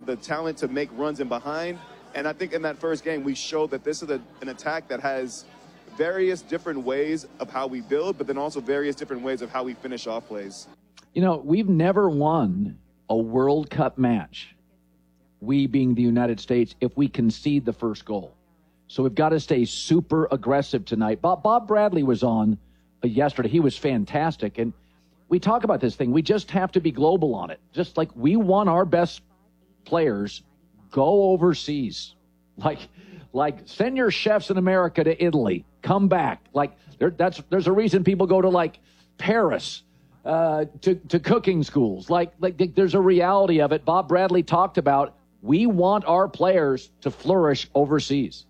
the talent to make runs in behind. And I think in that first game, we showed that this is an attack that has various different ways of how we build, but then also various different ways of how we finish off plays. You know, we've never won a World Cup match, we being the United States, if we concede the first goal. So we've got to stay super aggressive tonight. Bob Bradley was on yesterday. He was fantastic. And we talk about this thing. We just have to be global on it. Just like we want our best players go overseas. Like send your chefs in America to Italy. Come back. Like there's a reason people go to like Paris to cooking schools. Like there's a reality of it. Bob Bradley talked about we want our players to flourish overseas.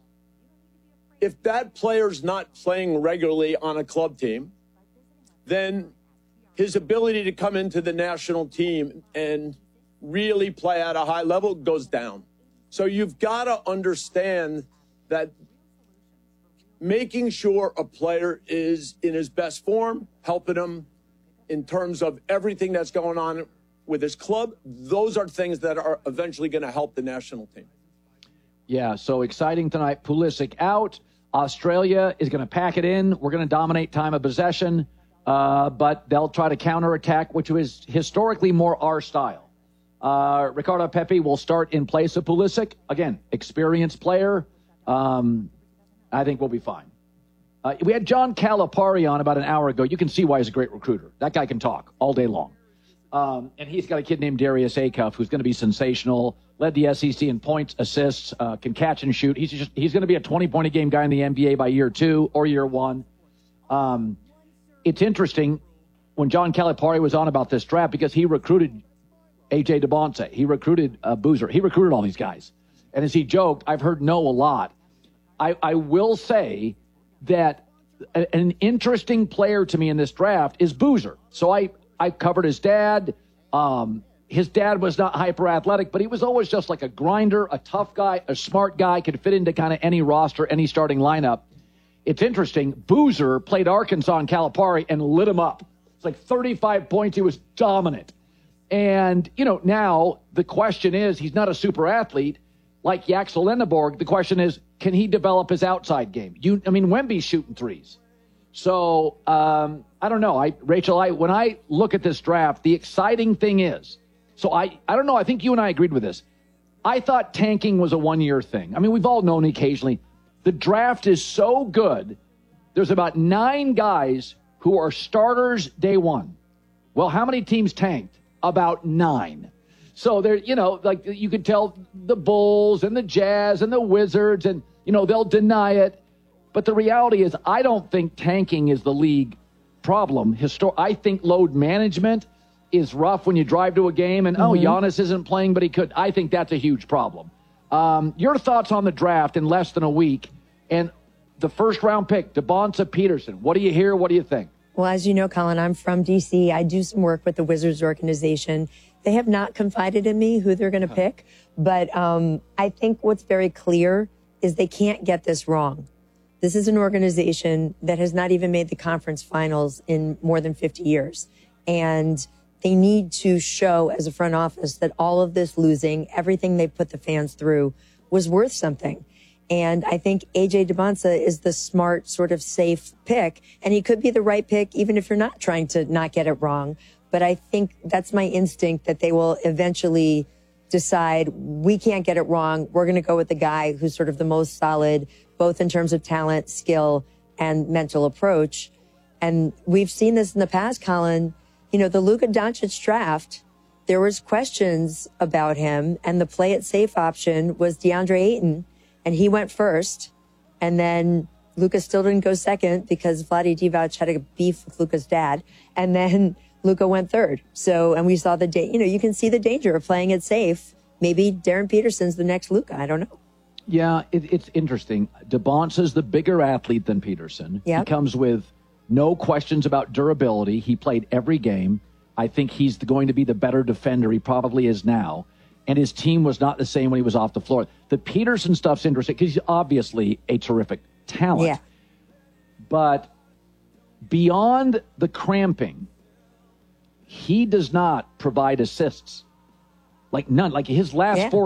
If that player's not playing regularly on a club team, then his ability to come into the national team and really play at a high level goes down. So you've got to understand that making sure a player is in his best form, helping him in terms of everything that's going on with his club, those are things that are eventually going to help the national team. Yeah, so exciting tonight. Pulisic out. Australia is going to pack it in. We're going to dominate time of possession, but they'll try to counterattack, which was historically more our style. Ricardo Pepi will start in place of Pulisic. Again, experienced player. I think we'll be fine. We had John Calipari on about an hour ago. You can see why he's a great recruiter. That guy can talk all day long. And he's got a kid named Darius Acuff who's going to be sensational. Led the SEC in points, assists, can catch and shoot. He's going to be a 20-point-a-game guy in the NBA by year 2 or year 1. It's interesting when John Calipari was on about this draft because he recruited A.J. DeBonce. He recruited Boozer. He recruited all these guys. And as he joked, I've heard no a lot. I will say that an interesting player to me in this draft is Boozer. So I covered his dad. His dad was not hyper athletic, but he was always just like a grinder, a tough guy, a smart guy, could fit into kind of any roster, any starting lineup. It's interesting. Boozer played Arkansas and Calipari and lit him up. It's like 35 points. He was dominant. And, now the question is, he's not a super athlete like Yaxel Lenneborg. The question is, can he develop his outside game? Wemby's shooting threes. So, I don't know. Rachel, when I look at this draft, the exciting thing is, so I don't know. I think you and I agreed with this. I thought tanking was a one-year thing. We've all known occasionally. The draft is so good. There's about 9 guys who are starters day one. Well, how many teams tanked? About 9. So there, you could tell the Bulls and the Jazz and the Wizards and, they'll deny it. But the reality is I don't think tanking is the league problem. I think load management is rough when you drive to a game and, Giannis isn't playing, but he could. I think that's a huge problem. Your thoughts on the draft in less than a week and the first-round pick, DeBonce Peterson. What do you hear? What do you think? Well, as you know, Colin, I'm from D.C. I do some work with the Wizards organization. They have not confided in me who they're going to pick, but I think what's very clear is they can't get this wrong. This is an organization that has not even made the conference finals in more than 50 years. And they need to show as a front office that all of this losing, everything they put the fans through was worth something. And I think A.J. DeBonce is the smart, sort of safe pick. And he could be the right pick, even if you're not trying to not get it wrong. But I think that's my instinct that they will eventually decide we can't get it wrong. We're going to go with the guy who's sort of the most solid, both in terms of talent, skill, and mental approach. And we've seen this in the past, Colin. The Luka Doncic draft, there was questions about him, and the play it safe option was DeAndre Ayton, and he went first. And then Luka still didn't go second because Vlade Divac had a beef with Luka's dad. And then Luka went third. So, and we saw you can see the danger of playing it safe. Maybe Darren Peterson's the next Luka. I don't know. Yeah, it's interesting. DeBonce is the bigger athlete than Peterson. Yep. He comes with no questions about durability. He played every game. I think he's going to be the better defender. He probably is now. And his team was not the same when he was off the floor. The Peterson stuff's interesting because he's obviously a terrific talent. Yeah. But beyond the cramping, he does not provide assists. Like none. Like his last 4